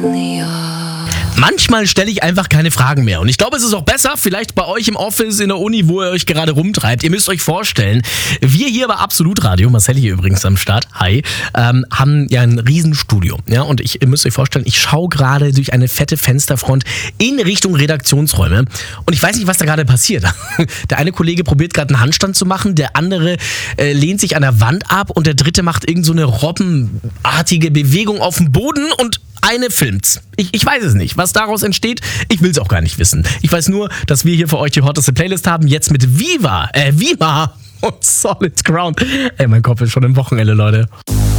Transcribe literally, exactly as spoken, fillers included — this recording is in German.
Manchmal stelle ich einfach keine Fragen mehr. Und ich glaube, es ist auch besser, vielleicht bei euch im Office, in der Uni, wo ihr euch gerade rumtreibt. Ihr müsst euch vorstellen, wir hier bei Absolut Radio, Marcel hier übrigens am Start, hi, ähm, haben ja ein Riesenstudio. Ja, und ich, ihr müsst euch vorstellen, ich schaue gerade durch eine fette Fensterfront in Richtung Redaktionsräume. Und ich weiß nicht, was da gerade passiert. Der eine Kollege probiert gerade einen Handstand zu machen, der andere äh, lehnt sich an der Wand ab und der dritte macht irgend so eine robbenartige Bewegung auf dem Boden und eine filmt's. Ich, ich weiß es nicht, was daraus entsteht. Ich will es auch gar nicht wissen. Ich weiß nur, dass wir hier für euch die hotteste Playlist haben. Jetzt mit Viva, äh, Viva und Solid Ground. Ey, mein Kopf ist schon im Wochenende, Leute.